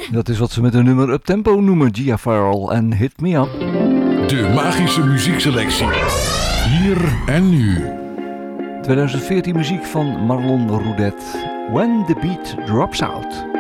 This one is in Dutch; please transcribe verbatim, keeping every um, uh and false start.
Dat is wat ze met een nummer uptempo noemen, Gia Farrell en Hit Me Up. De magische muziekselectie. Hier en nu. twintig veertien muziek van Marlon Roudet. When the Beat Drops Out.